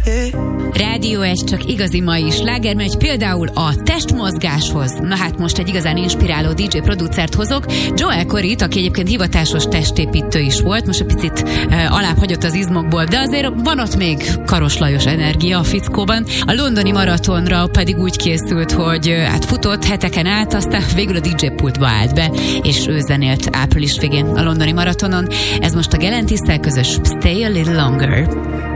Rádió egy csak igazi mai sláger megy, például a testmozgáshoz. Na hát most egy igazán inspiráló DJ producert hozok, Joel Corryt, aki egyébként hivatásos testépítő is volt, most egy picit alább hagyott az izmokból, de azért van ott még Karos Lajos energia a fickóban. A londoni maratonra pedig úgy készült, hogy hát futott heteken át, aztán végül a DJ pultba állt be, és ő zenélt április végén a londoni maratonon. Ez most a Galantis-szel közös Stay a Little Longer.